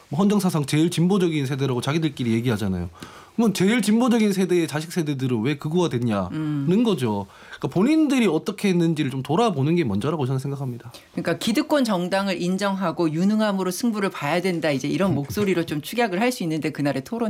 뭐 헌정사상 제일 진보적인 세대라고 자기들끼리 얘기하잖아요. 그러면 제일 진보적인 세대의 자식 세대들은 왜 극우화 됐냐는 거죠. 그러니까 본인들이 어떻게 했는지를 좀 돌아보는 게 먼저라고 저는 생각합니다. 그러니까 기득권 정당을 인정하고 유능함으로 승부를 봐야 된다 이제 이런 목소리로 좀 축약을 할 수 있는데 그날의 토론